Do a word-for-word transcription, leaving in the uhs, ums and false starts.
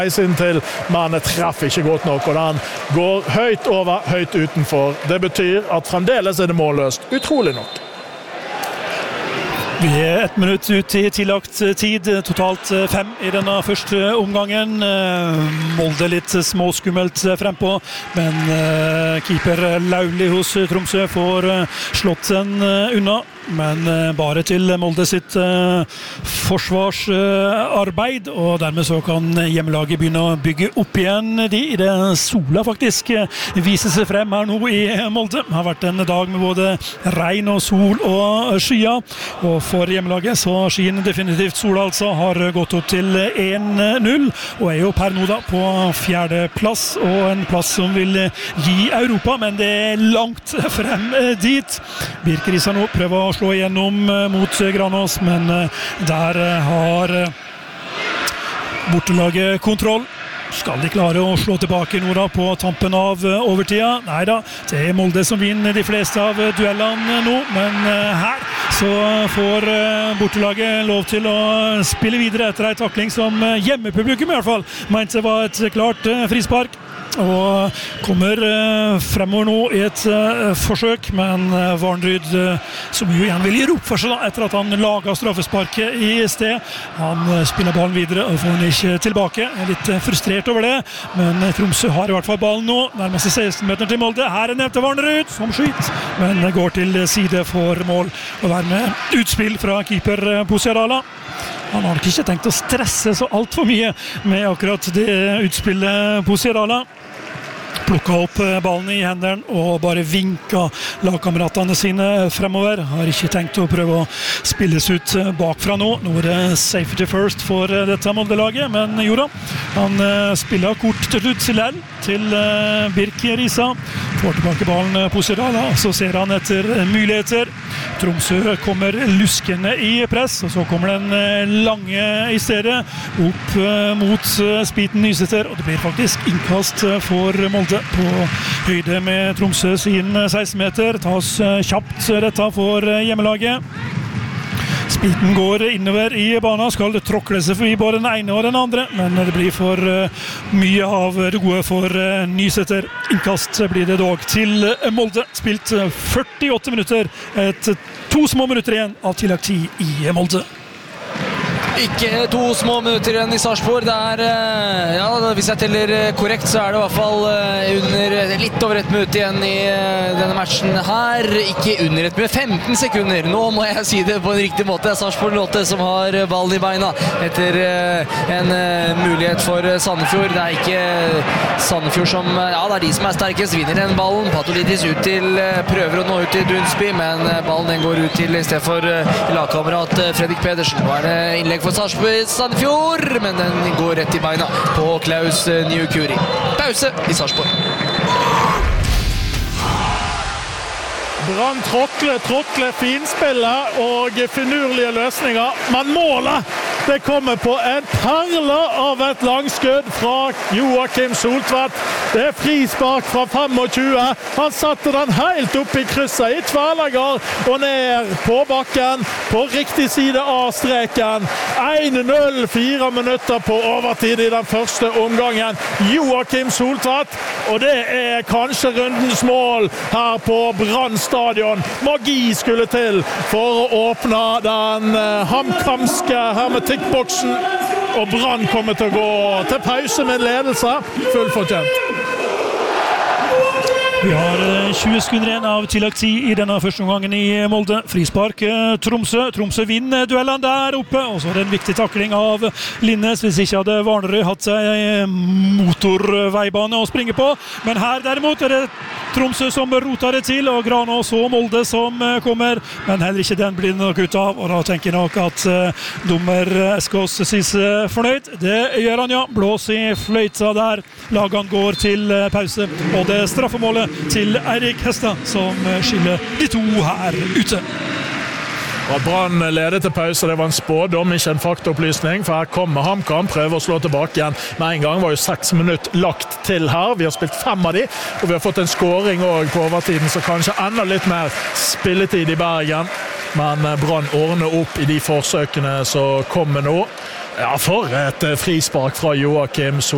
sin til, men treffer ikke godt nok, og den går høyt over, høyt utenfor. Det betyr at fremdeles er det målløst, utrolig nok. Vi er ett minutt ut i tillagt tid, totalt fem i denne første omgangen. Molde litt småskummelt frempå, men keeper Lauli hos Tromsø får slått den unna. Men bare til Molde sitt uh, forsvarsarbeid, uh, og dermed så kan hjemmelaget begynne å bygge opp igjen de i det sola faktisk uh, viser seg frem her nå i Molde. Det har vært en dag med både regn og sol og skyer, og for hjemmelaget så skien definitivt sola altså har gått opp til en null, og er jo per nå da på fjerde plass, og en plass som vil gi Europa, men det er langt frem uh, dit. Birkerisa nå prøver å slå igjennom mot Granås, men der har bortelaget kontroll. Skal de klare å slå tilbake nå da på tampen av overtida? Neida, det er Molde som vinner de fleste av duellene nå, men her så får bortelaget lov til å spille videre etter en takling som hjemmepublikum i hvert fall mente var et klart frispark. Og kommer uh, fremover nå i et uh, forsøk, men uh, Varnryd uh, som jo igjen vil gjøre opp for seg da, etter at han laget straffesparket i sted. Han uh, spiller ballen videre og får den ikke tilbake. Jeg er litt uh, frustrert over det, men uh, Tromsø har i hvert fall ballen nå. Nærmest seksten meter til Molde. Her er nevnte Varnryd som skyt, men uh, går til side for mål. Og være med utspill fra keeper uh, Posiadala. Han har ikke tenkt å stresse så alt for mye med akkurat det utspillet Posiadala. Plukka opp ballen i hendene og bare vinka lagkameratene sine fremover. Har ikke tenkt å prøve å spilles ut bakfra nå. Nå er det safety first for dette Molde-laget, men jo da, han spiller kort til slutt til L, til Birkerisa. Får tilbake ballen på Posiadala, så ser han etter muligheter. Tromsø kommer luskende i press, og så kommer den lange i stedet opp mot Spiten Nyseter, og det blir faktisk innkast for Molde på høyde med Tromsø sin seksten meter. Tas kjapt dette for hjemmelaget. Spiten går innover i banen, skal tråkle seg forbi både den ene og den andre, men det blir for mye av det gode for Nyseter. Innkast blir det dog til Molde. Spilt førtiåtte minutter, et to små minutter igjen av tillagt tid i Molde. Ikke to små minutter igjen i Sarpsborg. Der, ja, hvis jeg teller korrekt, så er det i hvert fall under litt over et minutt igjen i denne matchen her. Ikke under et minutt, femten sekunder. Nå må jeg si det på en riktig måte. Det er Sarpsborg Lotte som har ballen i beina etter en mulighet for Sandefjord. Det er ikke Sandefjord som, ja, det er de som er sterkest, vinner den ballen. Patolidis ut til, prøver å nå ut til Dunsby, men ballen den går ut til i stedet for lagkamerat Fredrik Pedersen. Nå er det innlegg for Sarpsborg Sandefjord, men den går rett i beina på Klaus Nyukuri. Pause i Sarpsborg. Brann tråkle, tråkle, finspillet og finurlige løsninger, men målet det kommer på en perle av et langskudd fra Joakim Soltvedt. Det er frispark fra tjuefem. Han satte den helt opp i krysset i tverrlegger og ned på bakken på riktig side av streken. en null, fire minutter på overtid i den første omgangen. Joakim Soltvedt, og det er kanskje rundens mål her på Brann stadion. Magi skulle til for å åpne den hamkamske hermetikkboksen, og Brann kommer til å gå til pause med ledelse, fullt fortjent. Vi har tjue sekunder igjen av tillagt tid i denne første omgangen i Molde. Frispark Tromsø. Tromsø vinner duellene der oppe, og så er det en viktig takling av Linnes, hvis ikke hadde Varnerød hatt seg motorveibane å springe på. Men her derimot er det Tromsø som roter det til, og Granås og Molde som kommer, men heller ikke den blir nok ut av, og da tenker jeg nok at uh, dommer Eskås sies fornøyd. Det gjør han, ja. Blås i fløyta der. Lagene går til uh, pause, og det er straffemålet til Eirik Hestad som skiller de to her ute. Og at Brann ledet til pause, det var en spådom, ikke en faktaopplysning, for her kommer HamKam, prøver å slå tilbake igjen. Med en gang var jo seks minutter lagt til her. Vi har spilt fem av de, og vi har fått en scoring også på overtiden, så kanskje enda litt mer spilletid i Bergen. Men Brann ordner opp i de forsøkene som kommer nå. Ja, for et frispark fra Joakim Soltvedt.